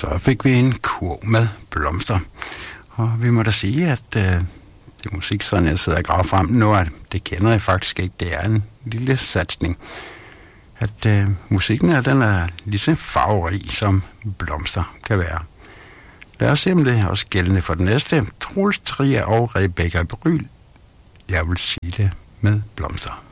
Så fik vi en kurv med blomster. Og vi må da sige, at det musik, sådan jeg sidder og graver frem nu, at det kender jeg faktisk ikke. Det er en lille satsning. At musikken her, den er lige så farverig, som blomster kan være. Lad os se, om det er også gældende for den næste. Troels Trier og Rebecca Bryl. Jeg vil sige det med blomster.